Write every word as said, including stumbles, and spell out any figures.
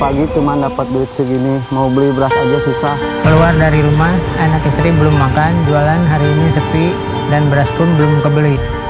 pagi cuma dapat duit segini, mau beli beras aja susah. Keluar dari rumah, anak istri belum makan, jualan hari ini sepi, dan beras pun belum kebeli.